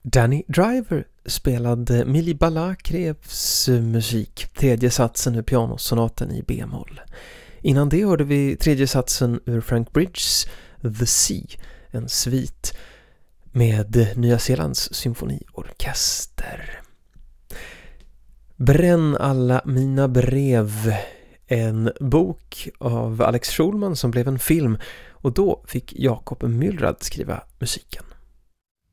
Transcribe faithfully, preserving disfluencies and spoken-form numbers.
Danny Driver spelade Mili Balakrevs musik, tredje satsen ur pianosonaten i B-moll. Innan det hörde vi tredje satsen ur Frank Bridges The Sea, en svit med Nya Zeelands symfoniorkester. Bränn alla mina brev, en bok av Alex Schulman som blev en film, och då fick Jakob Mylrad skriva musiken.